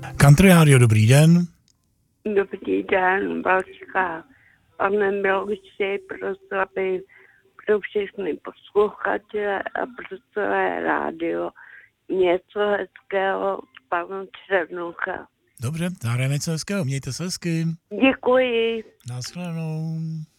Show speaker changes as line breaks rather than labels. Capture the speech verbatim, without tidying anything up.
Country Radio, dobrý den.
Dobrý den, Vaška. Pane Miloši, prosím, aby pro všechny posluchače a pro celé rádio něco hezkého od pana Černocha.
Dobře, zahrajeme něco hezkého, mějte se hezky.
Děkuji.
Naschledanou.